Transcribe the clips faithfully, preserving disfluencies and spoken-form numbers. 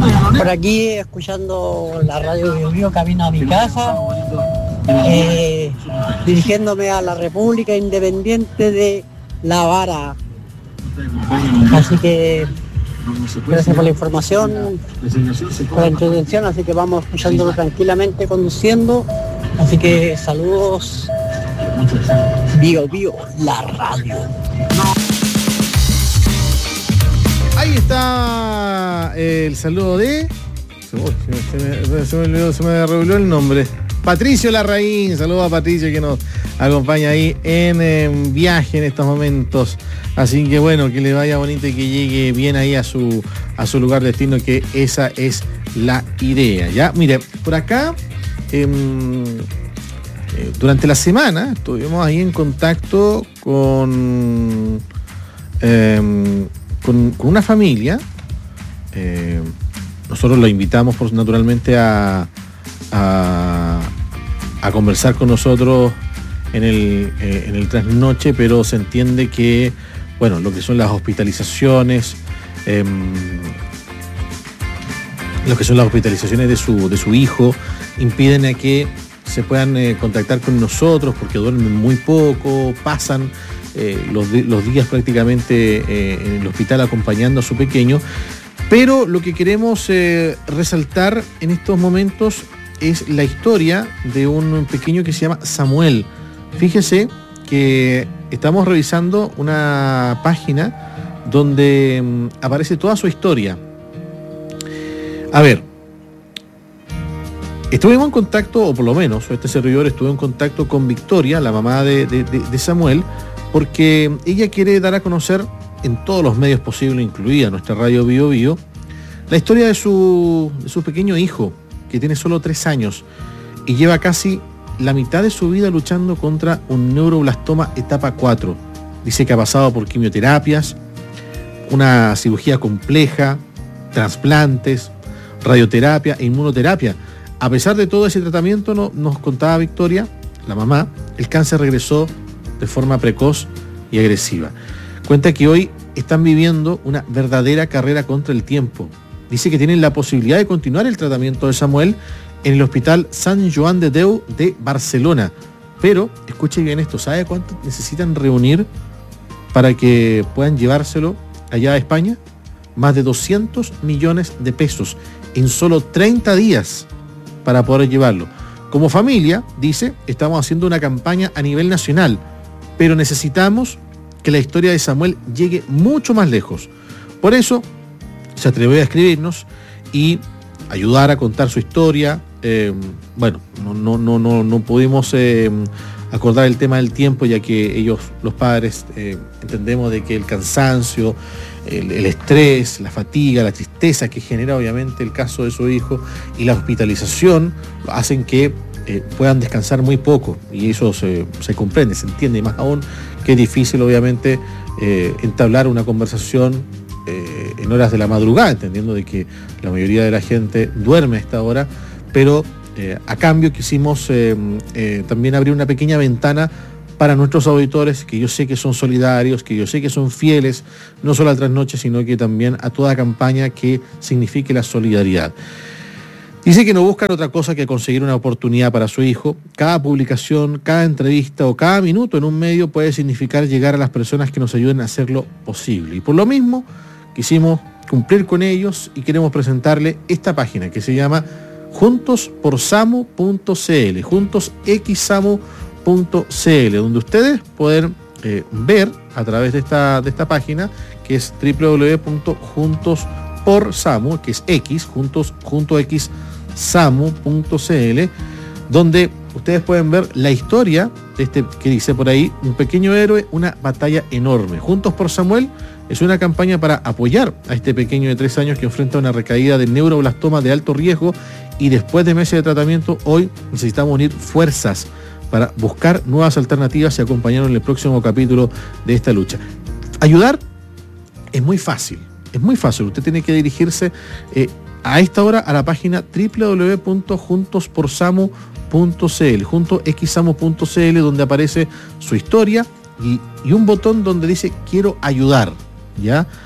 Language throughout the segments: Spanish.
Por aquí escuchando la radio Bio Bio camino a mi casa, eh, dirigiéndome a la República Independiente de La Vara. Así que gracias por la información, por la entretención, así que vamos escuchándolo tranquilamente conduciendo. Así que saludos, Bio Bio, la radio. Ahí está el saludo de... Se me, se me olvidó, se me revolvió el nombre. Patricio Larraín, saludos a Patricio que nos acompaña ahí en, en viaje en estos momentos. Así que bueno, que le vaya bonito y que llegue bien ahí a su, a su lugar de destino, que esa es la idea. Ya, mire, por acá, eh, eh, durante la semana estuvimos ahí en contacto con... Eh, Con, con una familia. Eh, nosotros lo invitamos por, naturalmente a, a, a conversar con nosotros en el, eh, en el trasnoche, pero se entiende que, bueno, lo que son las hospitalizaciones, eh, lo que son las hospitalizaciones de su, de su hijo, impiden a que se puedan eh, contactar con nosotros porque duermen muy poco, pasan Eh, los, los días prácticamente eh, en el hospital acompañando a su pequeño, pero lo que queremos eh, resaltar en estos momentos es la historia de un pequeño que se llama Samuel. Fíjese que estamos revisando una página donde um, aparece toda su historia. A ver, estuvimos en contacto, o por lo menos este servidor estuvo en contacto con Victoria, la mamá de, de, de, de Samuel, porque ella quiere dar a conocer en todos los medios posibles, incluida nuestra radio Bio Bio, la historia de su, de su pequeño hijo, que tiene solo tres años y lleva casi la mitad de su vida luchando contra un neuroblastoma etapa cuatro. Dice que ha pasado por quimioterapias, una cirugía compleja, trasplantes, radioterapia e inmunoterapia. A pesar de todo ese tratamiento, no, nos contaba Victoria, la mamá, el cáncer regresó de forma precoz y agresiva. Cuenta que hoy están viviendo una verdadera carrera contra el tiempo. Dice que tienen la posibilidad de continuar el tratamiento de Samuel en el Hospital Sant Joan de Déu de Barcelona. Pero, escuche bien esto, ¿sabe cuánto necesitan reunir para que puedan llevárselo allá a España? Más de doscientos millones de pesos en solo treinta días para poder llevarlo. Como familia, dice, estamos haciendo una campaña a nivel nacional, pero necesitamos que la historia de Samuel llegue mucho más lejos. Por eso se atrevió a escribirnos y ayudar a contar su historia. Eh, bueno, no, no, no, no, no pudimos eh, acordar el tema del tiempo, ya que ellos, los padres, eh, entendemos de que el cansancio, el, el estrés, la fatiga, la tristeza que genera obviamente el caso de su hijo y la hospitalización hacen que Eh, puedan descansar muy poco, y eso se, se comprende, se entiende, y más aún que es difícil obviamente eh, entablar una conversación eh, en horas de la madrugada, entendiendo de que la mayoría de la gente duerme a esta hora, pero eh, a cambio quisimos eh, eh, también abrir una pequeña ventana para nuestros auditores, que yo sé que son solidarios, que yo sé que son fieles, no solo a Trasnoche, sino que también a toda campaña que signifique la solidaridad. Dice que no buscan otra cosa que conseguir una oportunidad para su hijo. Cada publicación, cada entrevista o cada minuto en un medio puede significar llegar a las personas que nos ayuden a hacerlo posible. Y por lo mismo, quisimos cumplir con ellos y queremos presentarle esta página que se llama juntos por samu punto c l, juntos x samu punto c l, donde ustedes pueden eh, ver a través de esta, de esta página, que es doble u doble u doble u punto juntos por samu, que es X, juntos, junto X, samu punto c l, donde ustedes pueden ver la historia de este que dice por ahí, un pequeño héroe, una batalla enorme. Juntos por Samuel es una campaña para apoyar a este pequeño de tres años que enfrenta una recaída de neuroblastoma de alto riesgo, y después de meses de tratamiento, hoy necesitamos unir fuerzas para buscar nuevas alternativas y acompañarnos en el próximo capítulo de esta lucha. Ayudar es muy fácil, es muy fácil. Usted tiene que dirigirse eh, a esta hora a la página doble u doble u doble u punto juntos por samu punto c l, junto x samu punto c l, donde aparece su historia y, y un botón donde dice quiero ayudar, ¿ya?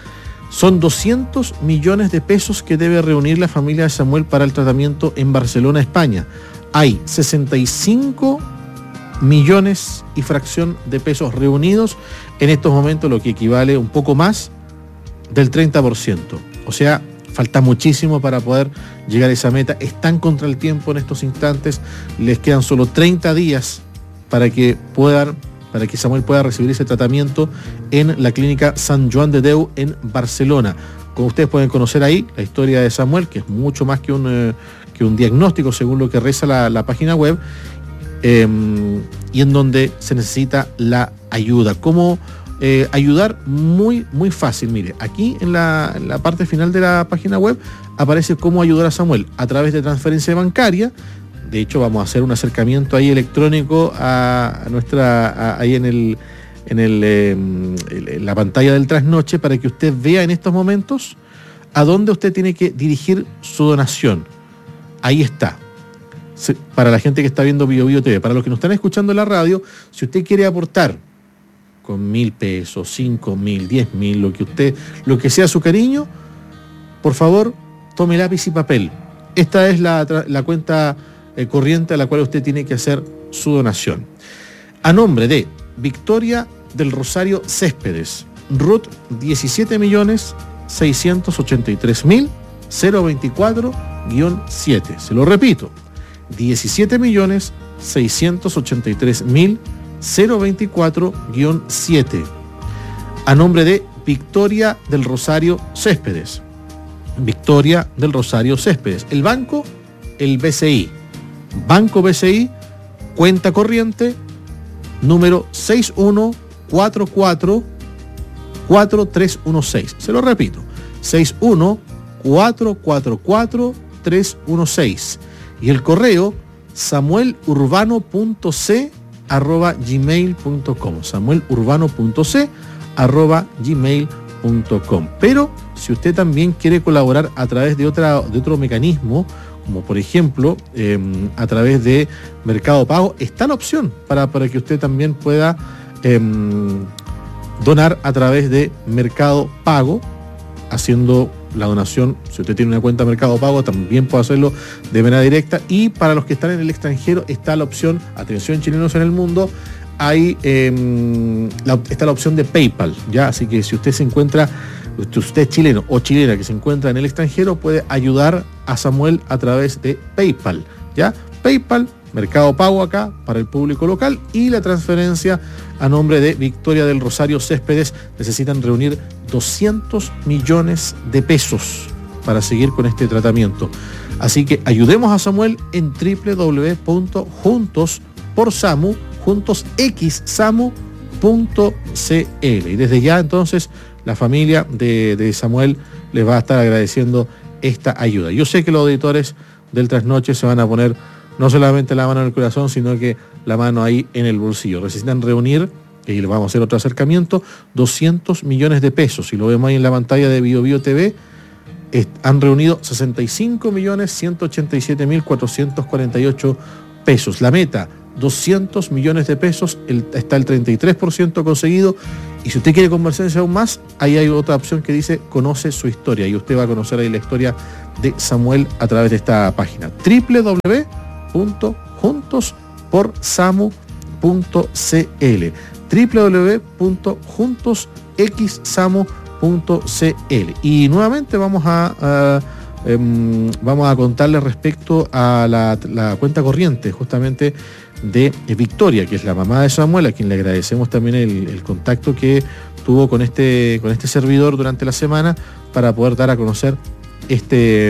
Son doscientos millones de pesos que debe reunir la familia de Samuel para el tratamiento en Barcelona, España. Hay sesenta y cinco millones y fracción de pesos reunidos en estos momentos, lo que equivale un poco más del treinta por ciento. O sea, falta muchísimo para poder llegar a esa meta. Están contra el tiempo en estos instantes. Les quedan solo treinta días para que puedan, para que Samuel pueda recibir ese tratamiento en la clínica Sant Joan de Déu en Barcelona. Como ustedes pueden conocer ahí, la historia de Samuel, que es mucho más que un, eh, que un diagnóstico, según lo que reza la, la página web, eh, y en donde se necesita la ayuda. ¿Cómo eh, ayudar? Muy, muy fácil. Mire, aquí en la, en la parte final de la página web aparece cómo ayudar a Samuel a través de transferencia bancaria. De hecho, vamos a hacer un acercamiento ahí electrónico a, a nuestra, a, ahí en el, en el, eh, en la pantalla del trasnoche, para que usted vea en estos momentos a dónde usted tiene que dirigir su donación. Ahí está. Para la gente que está viendo Bio Bio T V, para los que nos están escuchando en la radio, si usted quiere aportar con mil pesos, cinco mil, diez mil, lo que usted, lo que sea su cariño, por favor, tome lápiz y papel. Esta es la, la cuenta eh, corriente a la cual usted tiene que hacer su donación. A nombre de Victoria del Rosario Céspedes, R U T diecisiete millones seiscientos ochenta y tres mil veinticuatro guión siete. Se lo repito, diecisiete millones seiscientos ochenta y tres mil veinticuatro guión siete. A nombre de Victoria del Rosario Céspedes. Victoria del Rosario Céspedes. El banco, el B C I. Banco B C I, cuenta corriente, número seis uno cuatro cuatro cuatro tres uno seis. Se lo repito, seis uno cuatro cuatro cuatro tres uno seis. Y el correo samuelurbano.c arroba gmail punto com. samuelurbano.c arroba gmail punto com. Pero si usted también quiere colaborar a través de, otra, de otro mecanismo, como por ejemplo eh, a través de Mercado Pago, está la opción para, para que usted también pueda eh, donar a través de Mercado Pago, haciendo la donación. Si usted tiene una cuenta de Mercado Pago, también puede hacerlo de manera directa. Y para los que están en el extranjero está la opción, atención chilenos en el mundo, hay, eh, la, está la opción de PayPal, ¿ya? Así que si usted se encuentra, usted es chileno o chilena que se encuentra en el extranjero, puede ayudar a Samuel a través de PayPal, ¿ya? PayPal, Mercado Pago acá para el público local, y la transferencia a nombre de Victoria del Rosario Céspedes. Necesitan reunir doscientos millones de pesos para seguir con este tratamiento. Así que ayudemos a Samuel en doble u doble u doble u punto juntos por samu juntos x samu punto c l. Y desde ya entonces la familia de, de Samuel les va a estar agradeciendo esta ayuda. Yo sé que los auditores del Trasnoche se van a poner no solamente la mano en el corazón, sino que la mano ahí en el bolsillo. Necesitan reunir, y les vamos a hacer otro acercamiento, doscientos millones de pesos. Si lo vemos ahí en la pantalla de Bio Bio T V, est- han reunido sesenta y cinco millones ciento ochenta y siete mil cuatrocientos cuarenta y ocho pesos. La meta, doscientos millones de pesos, el, está el treinta y tres por ciento conseguido. Y si usted quiere conversarse aún más, ahí hay otra opción que dice conoce su historia, y usted va a conocer ahí la historia de Samuel a través de esta página, doble u doble u doble u punto juntos por samu punto c l, doble u doble u doble u punto juntos x samu punto c l. Y nuevamente vamos a, a um, vamos a contarles respecto a la, la cuenta corriente justamente de Victoria, que es la mamá de Samuel, a quien le agradecemos también el, el contacto que tuvo con este, con este servidor durante la semana para poder dar a conocer este,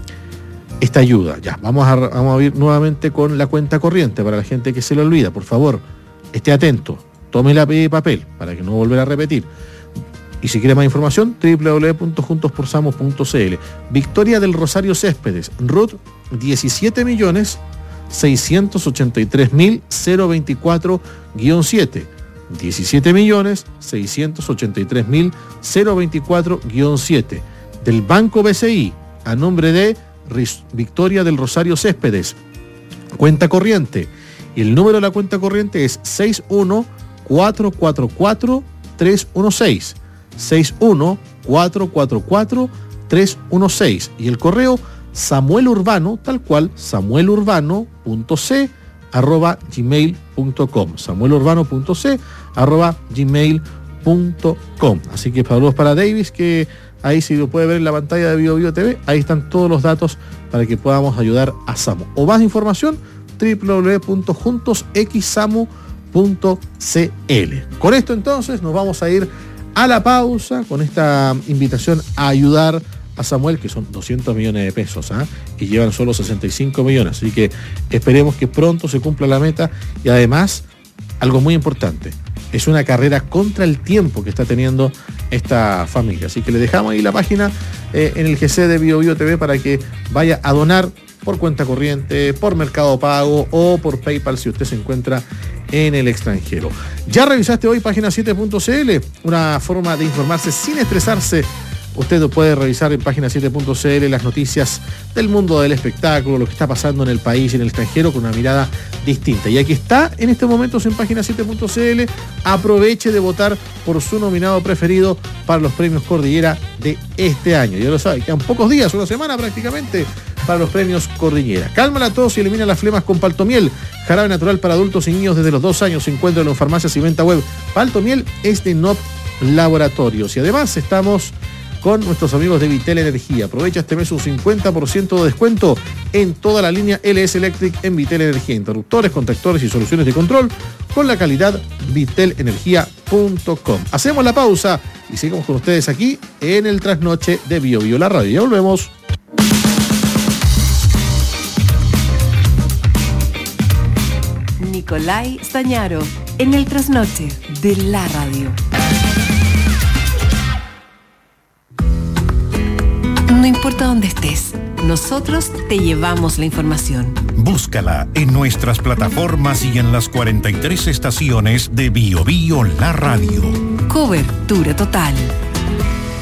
esta ayuda. Ya, vamos a, vamos a ir nuevamente con la cuenta corriente para la gente que se le olvida. Por favor, esté atento, tome lápiz y papel para que no volver a repetir. Y si quiere más información, doble u doble u doble u punto juntos por samu punto c l. Victoria del Rosario Céspedes, R U T diecisiete millones seiscientos ochenta y tres mil veinticuatro guión siete. diecisiete millones seiscientos ochenta y tres mil veinticuatro guión siete. Del Banco B C I, a nombre de Victoria del Rosario Céspedes, cuenta corriente. Y el número de la cuenta corriente es seis uno cuatro cuatro cuatro tres uno seis. seis uno cuatro cuatro cuatro, tres uno seis y el correo samuelurbano, tal cual, samuelurbano.c arroba gmail.com, samuelurbano.c arroba gmail.com. Así que saludos para Davis, que ahí si lo puede ver en la pantalla de Bio Bio T V, ahí están todos los datos para que podamos ayudar a Samu. O más información, doble u doble u doble u punto juntos x samu punto c l. Con esto entonces nos vamos a ir a la pausa con esta invitación a ayudar a Samuel, que son doscientos millones de pesos, ¿eh? y llevan solo sesenta y cinco millones, así que esperemos que pronto se cumpla la meta. Y además, algo muy importante, es una carrera contra el tiempo que está teniendo esta familia, así que le dejamos ahí la página eh, en el G C de Bio Bio T V para que vaya a donar por cuenta corriente, por Mercado Pago o por PayPal si usted se encuentra en el extranjero. ¿Ya revisaste hoy página siete punto c l? Una forma de informarse sin estresarse. Usted puede revisar en página siete punto c l las noticias del mundo del espectáculo, lo que está pasando en el país y en el extranjero con una mirada distinta. Y aquí está en estos momentos en página siete punto c l. Aproveche de votar por su nominado preferido para los premios Cordillera de este año. Ya lo sabe, quedan pocos días, una semana prácticamente, para los premios Cordillera. Calma la tos y elimina las flemas con Paltomiel. Jarabe natural para adultos y niños desde los dos años. Se encuentra en farmacias y venta web. Paltomiel es de N O P Laboratorios. Y además estamos con nuestros amigos de Vitel Energía. Aprovecha este mes un cincuenta por ciento de descuento en toda la línea L S Electric en Vitel Energía. Interruptores, contactores y soluciones de control con la calidad vitel energía punto com. Hacemos la pausa y seguimos con ustedes aquí en el Trasnoche de Bio Bio, la radio. Ya volvemos. Nicolai Stañaro en el Trasnoche de la radio. No importa dónde estés, nosotros te llevamos la información. Búscala en nuestras plataformas y en las cuarenta y tres estaciones de Bio Bio La Radio. Cobertura total.